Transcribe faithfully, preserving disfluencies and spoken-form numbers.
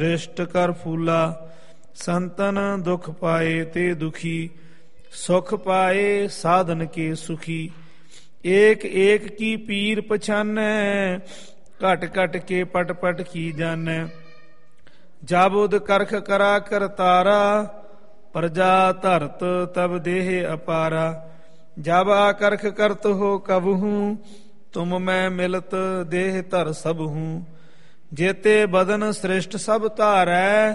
ਸ੍ਰਿਸ਼ਟ ਕਰ ਫੂਲਾ ਸੰਤਨ ਦੁਖ ਪਾਏ ਤੇ ਦੁਖੀ ਸੁਖ ਪਾਏ ਸਾਧਨ ਕੇ ਸੁਖੀ ਏਕ ਏਕ ਕੀ ਪੀਰ ਪਛਾਨੈ ਘਟ ਘਟ ਕੇ ਪਟ ਪਟ ਕੀ ਜਾਨੈ ਜਬ ਉਦ ਕਰਖ ਕਰਾ ਕਰਤਾਰਾ ਪ੍ਰਜਾ ਧਰਤ ਤਬ ਦੇਹ ਅਪਾਰਾ ਜਬ ਆਕਰਖ ਕਰਤ ਹੋ ਕਬਹੂ ਤੁਮ ਮੈਂ ਮਿਲਤ ਦੇਹ ਧਰ ਸਭ ਹੂੰ ਜੇਤੇ ਬਦਨ ਸ੍ਰਿਸ਼ਟ ਸਭ ਧਾਰੈ